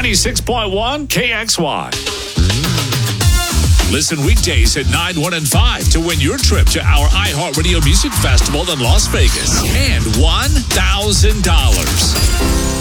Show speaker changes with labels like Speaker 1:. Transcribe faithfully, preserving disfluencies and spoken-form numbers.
Speaker 1: ninety-six point one K X Y. Listen weekdays at nine, one, and five to win your trip to our iHeartRadio Music Festival in Las Vegas and one thousand dollars.